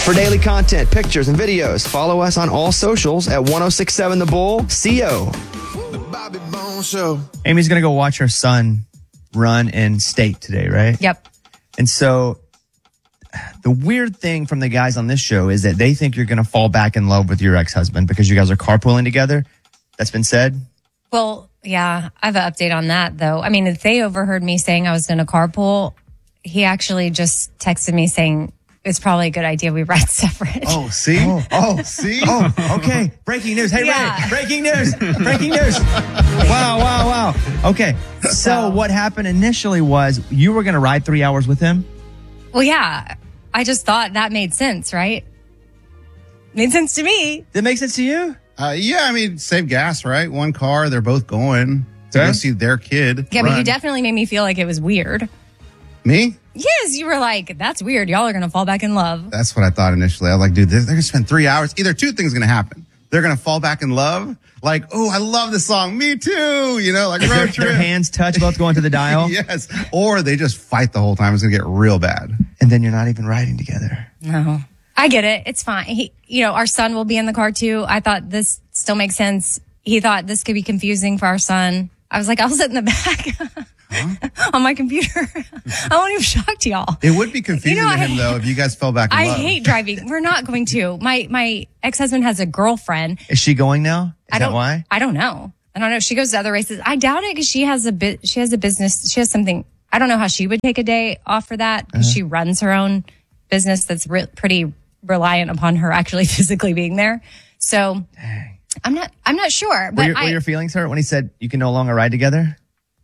For daily content, pictures, and videos, follow us on all socials at 1067 The Bull, CO. The Bobby Bones Show. Amy's going to go watch her son run in state today, right? Yep. And so the weird thing from the guys on this show is that they think you're going to fall back in love with your ex-husband because you guys are carpooling together. That's been said. Well, yeah, I have an update on that, though. I mean, if they overheard me saying I was going to carpool, he actually just texted me saying it's probably a good idea we ride separate. Oh, see? See? Oh, okay. Breaking news. Hey, Yeah. Ray. Breaking news. Breaking news. Wow. Okay. So what happened initially was you were going to ride 3 hours with him? Well, yeah, I just thought that made sense, right? Made sense to me. That makes sense to you? Yeah, I mean, save gas, right? One car, they're both going to Okay. go see their kid. Yeah, but run. you definitely made me feel like it was weird. Me? Yes, you were like, that's weird. Y'all are going to fall back in love. That's what I thought initially. I was like, dude, they're going to spend 3 hours. Either two things going to happen. They're going to fall back in love. Like, oh, I love this song. Me too. You know, like road trip. Their hands touch, both going to the dial. Yes. Or they just fight the whole time. It's going to get real bad. And then you're not even riding together. No. I get it. It's fine. Our son will be in the car too. I thought this still makes sense. He thought this could be confusing for our son. I was like, I'll sit in the back on my computer. I won't even shock to y'all. It would be confusing to him, though, if you guys fell back in I love. hate driving. We're not going to. My ex-husband has a girlfriend. Is she going now? Is that why? I don't know. She goes to other races. I doubt it because she has a business. She has something. I don't know how she would take a day off for that because she runs her own business that's pretty reliant upon her actually physically being there. So Dang. I'm not sure. But Were your feelings hurt when he said you can no longer ride together?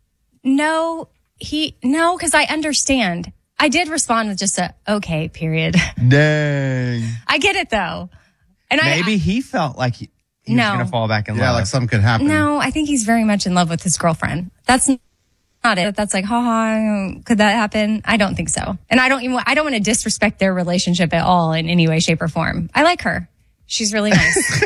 No, because I understand. I did respond with just a okay, period. Dang. I get it though. And Maybe he felt like he was No. going to fall back in love. Yeah, like something could happen. No, I think he's very much in love with his girlfriend. That's not it. That's like, could that happen? I don't think so. And I don't want to disrespect their relationship at all in any way, shape, or form. I like her. She's really nice.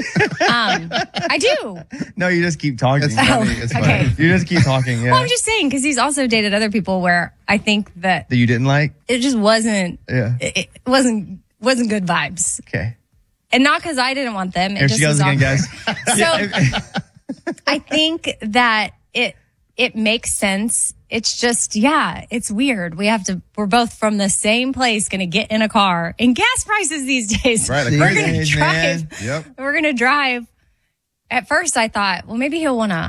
I do. No, you just keep talking. It's funny. It's funny. Okay. You just keep talking. Yeah. Well, I'm just saying, because he's also dated other people where I think that that you didn't like? it just wasn't, Yeah. it wasn't good vibes. Okay. And not because I didn't want them. It Here just she goes was again, awkward. guys. So I think that it makes sense. It's just, it's weird. We're both from the same place, going to get in a car. And gas prices these days. Right, like we're crazy. going to drive. Man. Yep. We're going to drive. At first I thought, well, maybe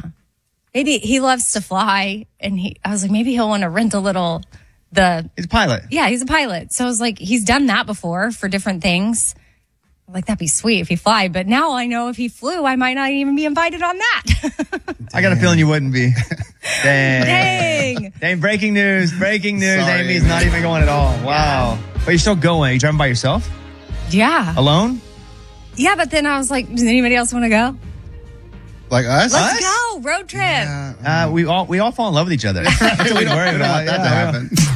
he loves to fly. And I was like, maybe he'll want to rent a little, He's a pilot. yeah, he's a pilot. So I was like, he's done that before for different things. Like, that'd be sweet if he fly. But now I know if he flew, I might not even be invited on that. I got a feeling you wouldn't be. Dang. Dang, breaking news. Breaking news. Sorry. Amy's not even going at all. Wow. But you're still going. Are you driving by yourself? Yeah. Alone? Yeah, but then I was like, does anybody else want to go? Like us? Let's go. Road trip. We all fall in love with each other. That's what we worry We don't about. want that to Yeah, happen.